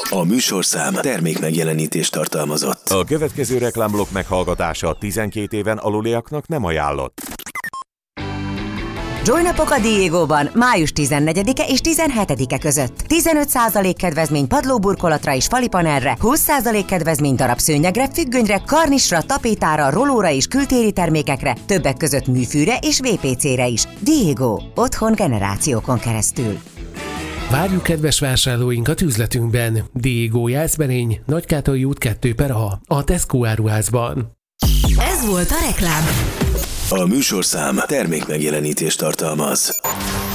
A műsorszám termék megjelenítést tartalmazott. A következő reklámblokk meghallgatása 12 éven aluliaknak nem ajánlott. Joy-napok a Diegóban május 14-e és 17-e között. 15% kedvezmény padlóburkolatra és falipanelre, 20% kedvezmény darabszőnyegre, függönyre, karnisra, tapétára, rolóra és kültéri termékekre, többek között műfűre és VPC-re is. Diego. Otthon generációkon keresztül. Várjuk kedves vásárlóinkat üzletünkben. Diego Jászberény, Nagykátai út 2/A, a Tesco áruházban. Ez volt a reklám. A műsorszám termék megjelenítést tartalmaz.